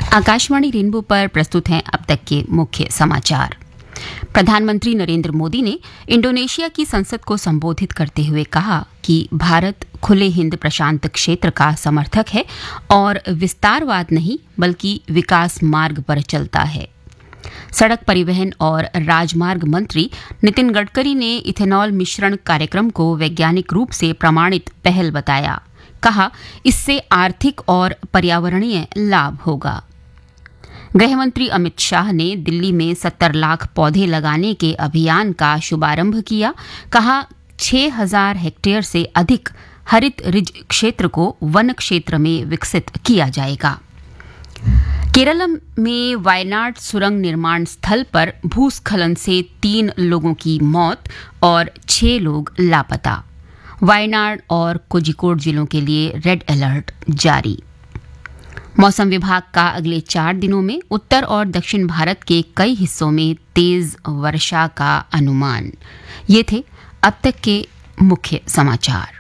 Akashvani rainbow पर प्रस्तुत हैं अब तक के मुख्य समाचार। प्रधानमंत्री नरेंद्र मोदी ने इंडोनेशिया की संसद को संबोधित करते हुए कहा कि भारत खुले हिंद प्रशांत क्षेत्र का समर्थक है और विस्तारवाद नहीं बल्कि विकास मार्ग पर चलता है। सड़क परिवहन और राजमार्ग मंत्री नितिन गडकरी ने इथेनॉल मिश्रण कार्यक्रम को वैज्ञानिक रूप से प्रमाणित पहल बताया। कहा, इससे आर्थिक और पर्यावरणीय लाभ होगा। गृहमंत्री अमित शाह ने दिल्ली में 70 लाख पौधे लगाने के अभियान का शुभारंभ किया। कहा, 6,000 हेक्टेयर से अधिक हरित रिज क्षेत्र को वन क्षेत्र में विकसित किया जाएगा। केरल में वायनाड सुरंग निर्माण स्थल पर भूस्खलन से 3 लोगों की मौत और 6 लोग लापता। वायनाड और कोझिकोड जिलों के लिए रेड अलर्ट जारी। मौसम विभाग का अगले 4 दिनों में उत्तर और दक्षिण भारत के कई हिस्सों में तेज वर्षा का अनुमान। ये थे अब तक के मुख्य समाचार।